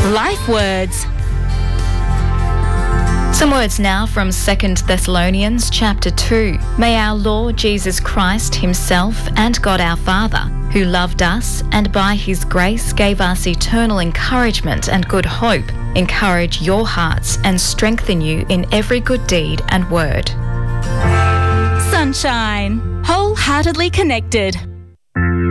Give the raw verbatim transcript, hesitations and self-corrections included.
Life Words. Some words now from Second Thessalonians chapter two. May our Lord Jesus Christ himself and God our Father, who loved us and by his grace gave us eternal encouragement and good hope, encourage your hearts and strengthen you in every good deed and word. Sunshine. Wholeheartedly connected.